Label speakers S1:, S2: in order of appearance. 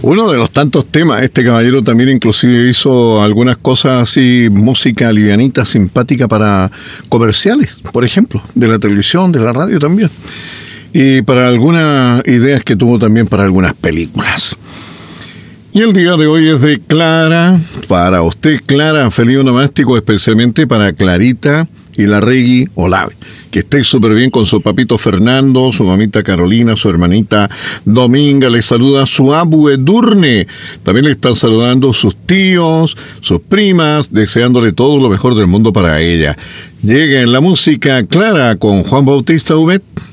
S1: Uno de los tantos temas, este caballero también inclusive hizo algunas cosas así, música livianita, simpática para comerciales, por ejemplo, de la televisión, de la radio también. Y para algunas ideas que tuvo también para algunas películas. Y el día de hoy es de Clara, para usted Clara, feliz onomástico especialmente para Clarita y la Regui Olave. Que esté súper bien con su papito Fernando, su mamita Carolina, su hermanita Dominga. Le saluda su abu Edurne. También le están saludando sus tíos, sus primas, deseándole todo lo mejor del mundo para ella. Llega en la música Clara con Juan Bautista Humet.